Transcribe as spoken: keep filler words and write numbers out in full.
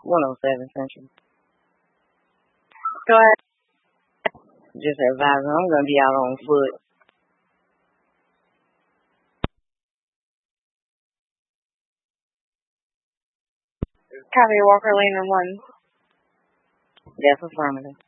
one oh seven Central. Go ahead. Just advising, I'm going to be out on foot. Copy, Walker Lane and one. That's affirmative.